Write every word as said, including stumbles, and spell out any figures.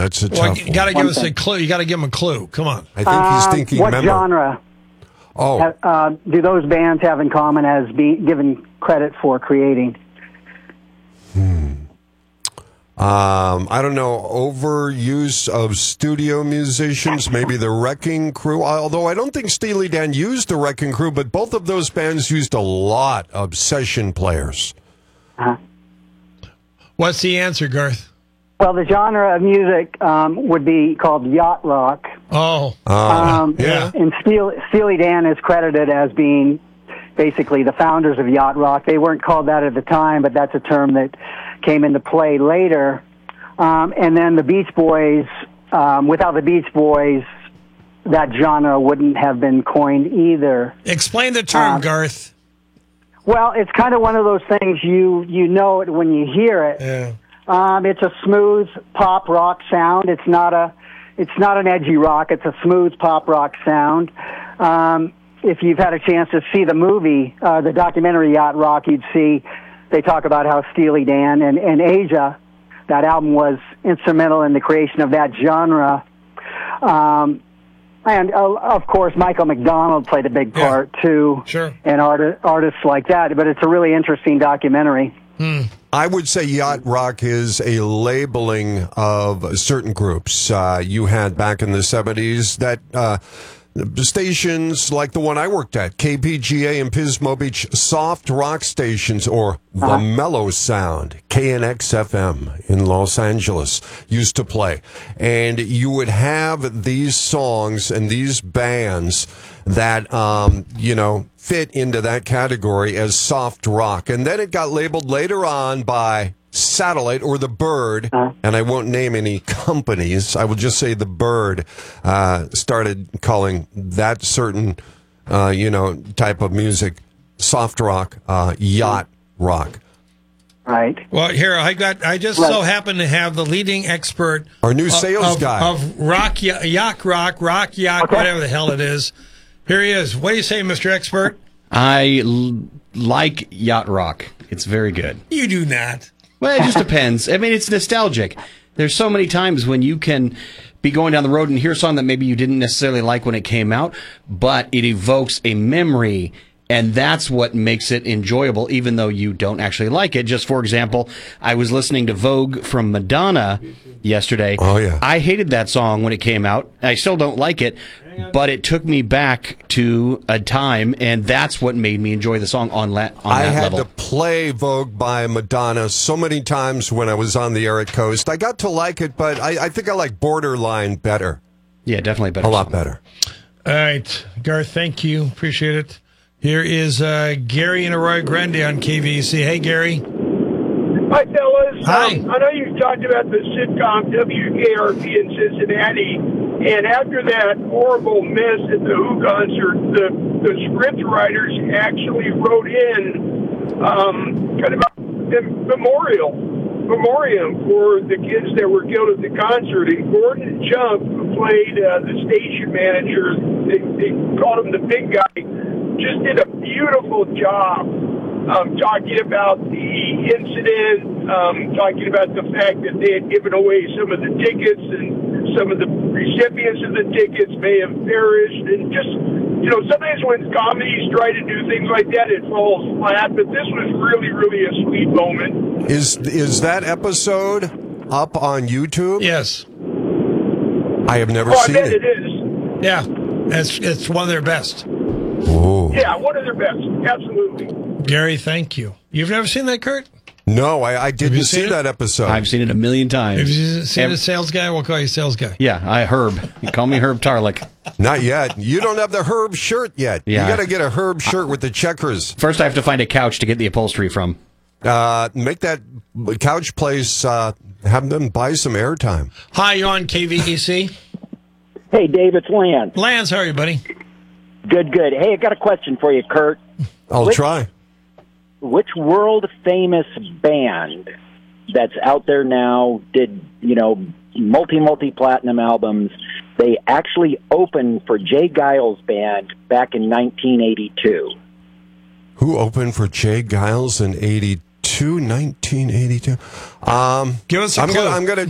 that's a well, tough you one. got to give us a clue. You got to give him a clue. Come on. I think he's Um, thinking what member. genre Oh, uh, do those bands have in common as being given credit for creating? Um, I don't know, overuse of studio musicians, maybe the Wrecking Crew, although I don't think Steely Dan used the Wrecking Crew, but both of those bands used a lot of session players. Uh-huh. What's the answer, Garth? Well, the genre of music um, would be called yacht rock. Oh, Um, yeah. And Steel, Steely Dan is credited as being basically the founders of yacht rock. They weren't called that at the time, but that's a term that came into play later. Um, and then the Beach Boys, um, without the Beach Boys, that genre wouldn't have been coined either. Explain the term, Uh, Garth. Well, it's kind of one of those things you you know it when you hear it. Yeah. Um, it's a smooth pop rock sound. It's not a it's not an edgy rock. It's a smooth pop rock sound. Um, if you've had a chance to see the movie, uh, the documentary Yacht Rock, you'd see they talk about how Steely Dan and, and Asia, that album was instrumental in the creation of that genre. Um, and, uh, of course, Michael McDonald played a big Yeah. part, too, Sure. and art- artists like that. But it's a really interesting documentary. I would say yacht rock is a labeling of certain groups. Uh, you had back in the seventies that uh, stations like the one I worked at, K P G A and Pismo Beach, soft rock stations, or the Uh-huh. mellow sound, K N X F M in Los Angeles used to play. And you would have these songs and these bands that, um, you know, fit into that category as soft rock. And then it got labeled later on by Satellite or The Bird, Uh-huh. and I won't name any companies. I will just say The Bird uh, started calling that certain, uh, you know, type of music soft rock, uh, yacht rock. Right. Well, here I got. I just Right. so happen to have the leading expert, Our new of- sales of, guy. of rock, y- yacht rock, rock yacht, Okay. whatever the hell it is. Here he is. What do you say, Mister Expert? I l- like yacht rock. It's very good. You do not. Well, it just depends. I mean, it's nostalgic. There's so many times when you can be going down the road and hear a song that maybe you didn't necessarily like when it came out, but it evokes a memory, and that's what makes it enjoyable, even though you don't actually like it. Just for example, I was listening to Vogue from Madonna yesterday. Oh, yeah. I hated that song when it came out. I still don't like it, but it took me back to a time, and that's what made me enjoy the song on, la- on I that had level. to play Vogue by Madonna so many times when I was on the Eric Coast. I got to like it, but I, I think I like Borderline better. Yeah, definitely better. A lot song. better. All right, Garth. Thank you. Appreciate it. Here is uh, Gary and Arroyo Grande on K V C. Hey, Gary. Hi, fellas. Hi. Um, I know you talked about the sitcom W K R P in Cincinnati, and after that horrible mess at the Who concert, the, the script writers actually wrote in um, kind of a memorial, memoriam for the kids that were killed at the concert. And Gordon Jump, who played uh, the station manager, they, they called him the big guy, just did a beautiful job um, talking about the incident, um, talking about the fact that they had given away some of the tickets and some of the recipients of the tickets may have perished. And just, you know, sometimes when comedies try to do things like that, it falls flat. But this was really, really a sweet moment. Is is that episode up on YouTube? Yes. I have never Oh, I seen bet it. it is. Yeah. It's it's one of their best. Oh. Yeah, one of their best. Absolutely. Gary, thank you. You've never seen that, Kurt? No, I, I didn't you see seen it? that episode. I've seen it a million times. Have you seen Ev- a sales guy? We'll call you sales guy. Yeah, I Herb. You call me Herb Tarlick. Not yet. You don't have the Herb shirt yet. Yeah. You got to get a Herb shirt with the checkers. First, I have to find a couch to get the upholstery from. Uh, make that couch place, uh, have them buy some airtime. Hi, you on K V E C? Hey, Dave, it's Lance. Lance, how are you, buddy? Good, good. Hey, I got a question for you, Kurt. I'll Which- try. Which world-famous band that's out there now did, you know, multi, multi-platinum albums, they actually opened for Jay Giles' band back in nineteen eighty-two? Who opened for Jay Giles in eighty-two, nineteen eighty-two? Um, Give us a I'm clue. Gonna, I'm going to